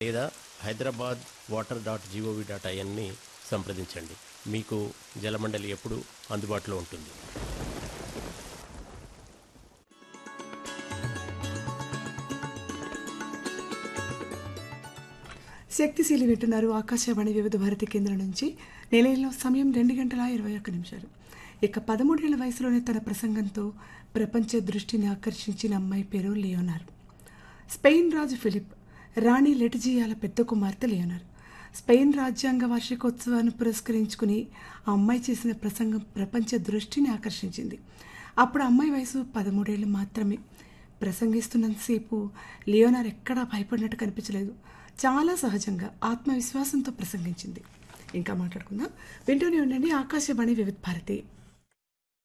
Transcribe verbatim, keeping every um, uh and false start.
లేదా Hyderabad water dot GOV dot ఐఎన్ని సంప్రదించండి. మీకు జలమండలి ఎప్పుడు అందుబాటులో ఉంటుంది. శక్తిశీలి వింటున్నారు ఆకాశవాణి వివిధ భారతి కేంద్రం నుంచి. నిలయంలో సమయం రెండు గంటల ఇరవై ఒక్క నిమిషాలు. ఇక పదమూడేళ్ల వయసులోనే తన ప్రసంగంతో ప్రపంచ దృష్టిని ఆకర్షించిన అమ్మాయి పేరు లియోనార్. స్పెయిన్ రాజు ఫిలిప్, రాణి లెటిజియాల పెద్ద కుమార్తె లియోనార్. స్పెయిన్ రాజ్యాంగ వార్షికోత్సవాన్ని పురస్కరించుకుని ఆ అమ్మాయి చేసిన ప్రసంగం ప్రపంచ దృష్టిని ఆకర్షించింది. అప్పుడు అమ్మాయి వయసు పదమూడేళ్ళు మాత్రమే. ప్రసంగిస్తున్నంతసేపు లియోనార్ ఎక్కడా భయపడినట్టు కనిపించలేదు. చాలా సహజంగా ఆత్మవిశ్వాసంతో ప్రసంగించింది. ఇంకా మాట్లాడుకుందాం. వింటూనే ఉండండి ఆకాశవాణి వివిధ భారతి.